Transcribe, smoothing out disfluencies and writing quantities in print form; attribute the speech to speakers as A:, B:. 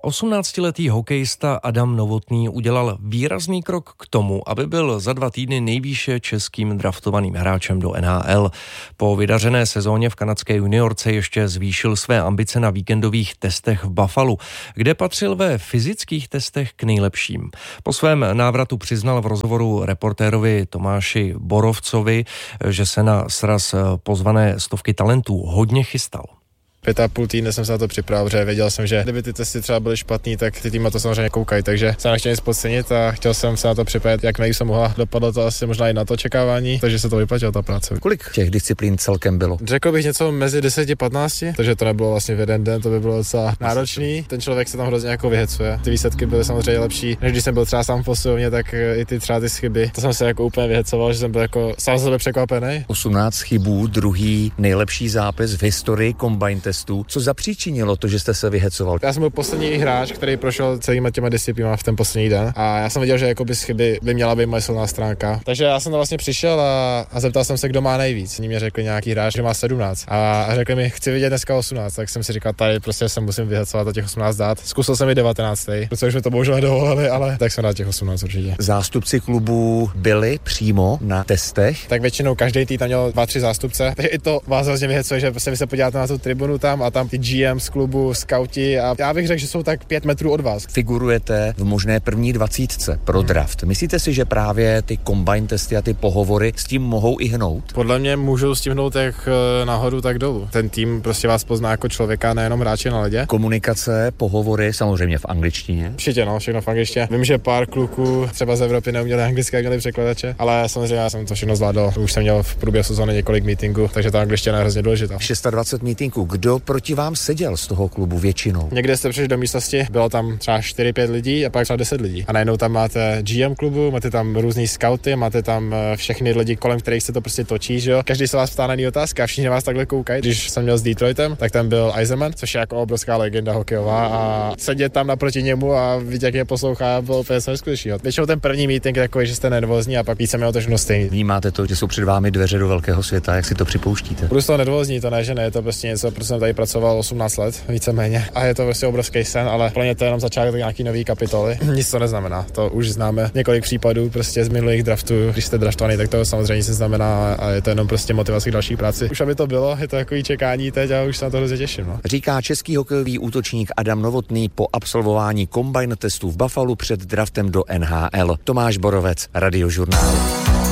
A: 18letý hokejista Adam Novotný udělal výrazný krok k tomu, aby byl za 2 týdny nejvýše českým draftovaným hráčem do NHL. Po vydařené sezóně v kanadské juniorce ještě zvýšil své ambice na víkendových testech v Buffalu, kde patřil ve fyzických testech k nejlepším. Po svém návratu přiznal v rozhovoru reportérovi Tomáši Borovcovi, že se na sraz pozvané stovky talentů hodně chystal.
B: 5,5 týdne jsem se na to připravil, protože věděl jsem, že kdyby ty testy třeba byly špatný, tak ty týmy to samozřejmě koukají, takže jsem nechtěl nic podcenit a chtěl jsem se na to připravit, jak nejvíc jsem mohla. Dopadlo to asi možná i na to očekávání, takže se to vyplatilo ta práce.
C: Kolik těch disciplín celkem bylo?
B: Řekl bych něco mezi 10 a 15, takže to nebylo vlastně v jeden den, to by bylo docela náročný. Ten člověk se tam hrozně jako vyhecuje. Ty výsledky byly samozřejmě lepší, než když jsem byl třeba sám v posilovně, tak i ty třeba ty chyby. To jsem se jako úplně vyhecoval, že jsem byl jako sám sebe překvapený.
C: 18 chybů, druhý nejlepší zápis v historii combine testů. Co zapříčinilo to, že jste se vyhecoval?
B: Já jsem byl poslední hráč, který prošel celými těma disciplínami v ten poslední den a já jsem viděl, že jakoby z chyby by měla být moje silná stránka. Takže já jsem tam vlastně přišel a zeptal jsem se, kdo má nejvíc. Oni mě řekli nějaký hráč, že má 17 a řekli mi, chci vidět dneska 18, tak jsem si říkal, tady prostě se musím vyhecovat a těch 18 dát. Zkusil jsem i 19, protože už mi to bohužel nedovolili, ale tak jsem dal těch 18 určitě.
C: Zástupci klubu byli přímo na testech?
B: Tak většinou každý tým tam měl 2-3 zástupce. Takže i to vás hrozně vyhecuje, že prostě vy se podíváte na tu tribunu tam a tam ty GM z klubu, skauti a já bych řekl, že jsou tak 5 metrů od vás.
C: Figurujete v možné první 20 pro draft. Myslíte si, že právě ty combine testy a ty pohovory s tím mohou i hnout?
B: Podle mě můžou stihnout jak nahoru, tak dolů. Ten tým prostě vás pozná jako člověka, nejenom hráče na ledě.
C: Komunikace, pohovory, samozřejmě v angličtině.
B: Určitě, no, všechno v angličtině. Vím, že pár kluků třeba z Evropy neuměli anglicky, jak měli překladače, ale samozřejmě já jsem to všechno zvládl. Už jsem měl v průběhu sezóny několik meetingů, takže ta angličtina je hrozně důležitá.
C: 26 meetingů. Kdo proti vám seděl z toho klubu většinou?
B: Někde jste přišli do místnosti, bylo tam třeba 4-5 lidí a pak třeba 10 lidí. A najednou tam máte GM klubu, máte tam různý skauty, máte tam všechny lidi, kolem kterých se to prostě točí, že jo. Každý se vás ptá na jiný otázky a všichni vás takhle koukají. Když jsem měl s Detroitem, tak tam byl Eisenman, což je jako obrovská legenda hokejová a sedět tam naproti němu a vidět, jak je poslouchá, bylo úplně neskutečný. Většinou ten první meeting je takový, že jste nervózní a pak víceméně to všechno stejný.
C: Vnímáte to, že jsou před vámi dveře do velkého světa, jak si to připouštíte?
B: Budu z toho nervózní, to ne, že ne, je to prostě něco, protože jsem tady pracoval 18 let, víceméně. A je to prostě obrovský sen, ale pro mě to je jenom začátek nějaký nový kapitoly. Nic to neznamená. To už známe několik případů prostě z minulých draftů. Když jste draftovaný, tak to samozřejmě nic neznamená a je to jenom prostě motivace k další práci. Už aby to bylo, je to takový čekání teď a už se na to hrozně těším. No.
C: Říká český hokejový útočník Adam Novotný po absolvování combine testů v Buffalu před draftem do NHL. Tomáš Borovec, Radiožurnál.